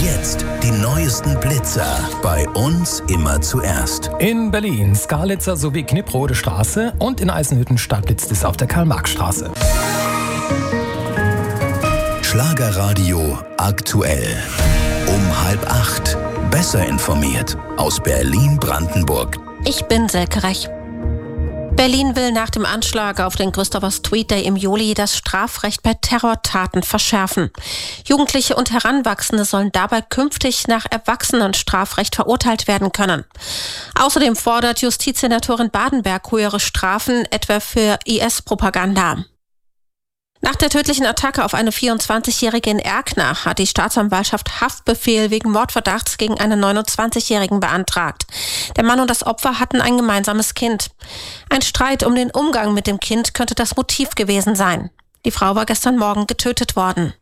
Jetzt die neuesten Blitzer. Bei uns immer zuerst. In Berlin Skalitzer sowie Knipprode Straße und in Eisenhüttenstadt blitzt es auf der Karl-Marx-Straße. Schlagerradio aktuell. Um 7:30. Besser informiert aus Berlin-Brandenburg. Ich bin Silke Rech. Berlin will nach dem Anschlag auf den Christopher Street Day im Juli das Strafrecht bei Terrortaten verschärfen. Jugendliche und Heranwachsende sollen dabei künftig nach Erwachsenenstrafrecht verurteilt werden können. Außerdem fordert Justizsenatorin Badenberg höhere Strafen, etwa für IS-Propaganda. Nach der tödlichen Attacke auf eine 24-Jährige in Erkner hat die Staatsanwaltschaft Haftbefehl wegen Mordverdachts gegen einen 29-Jährigen beantragt. Der Mann und das Opfer hatten ein gemeinsames Kind. Ein Streit um den Umgang mit dem Kind könnte das Motiv gewesen sein. Die Frau war gestern Morgen getötet worden.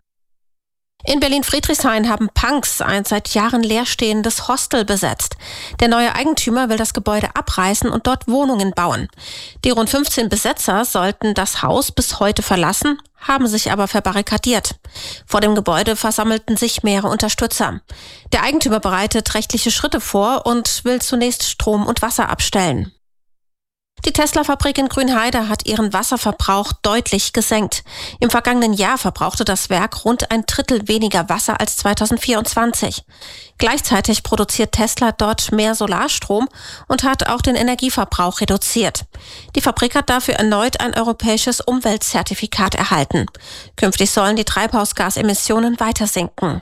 In Berlin-Friedrichshain haben Punks ein seit Jahren leerstehendes Hostel besetzt. Der neue Eigentümer will das Gebäude abreißen und dort Wohnungen bauen. Die rund 15 Besetzer sollten das Haus bis heute verlassen, haben sich aber verbarrikadiert. Vor dem Gebäude versammelten sich mehrere Unterstützer. Der Eigentümer bereitet rechtliche Schritte vor und will zunächst Strom und Wasser abstellen. Die Tesla-Fabrik in Grünheide hat ihren Wasserverbrauch deutlich gesenkt. Im vergangenen Jahr verbrauchte das Werk rund 1/3 weniger Wasser als 2024. Gleichzeitig produziert Tesla dort mehr Solarstrom und hat auch den Energieverbrauch reduziert. Die Fabrik hat dafür erneut ein europäisches Umweltzertifikat erhalten. Künftig sollen die Treibhausgasemissionen weiter sinken.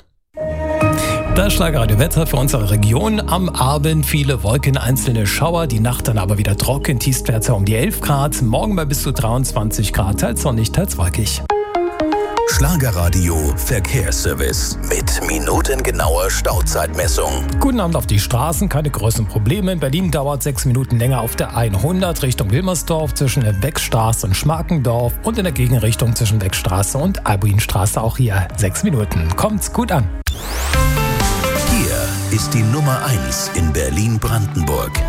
Das Schlagerradio-Wetter für unsere Region. Am Abend viele Wolken, einzelne Schauer. Die Nacht dann aber wieder trocken. Tiefstwerte um die 11 Grad. Morgen bei bis zu 23 Grad. Teils sonnig, teils wolkig. Schlagerradio Verkehrsservice mit minutengenauer Stauzeitmessung. Guten Abend auf die Straßen. Keine größeren Probleme. In Berlin dauert 6 Minuten länger auf der 100 Richtung Wilmersdorf zwischen der Beckstraße und Schmarkendorf und in der Gegenrichtung zwischen Beckstraße und Albuinstraße auch hier 6 Minuten. Kommt's gut an. Hier ist die Nummer 1 in Berlin-Brandenburg.